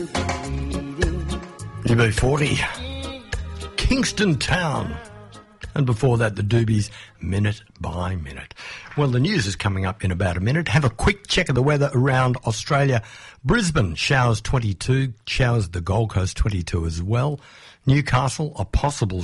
UB40, Kingston Town. And before that, the Doobies, Minute by Minute. Well, the news is coming up in about a minute. Have a quick check of the weather around Australia. Brisbane, showers 22, showers the Gold Coast 22 as well. Newcastle, a possible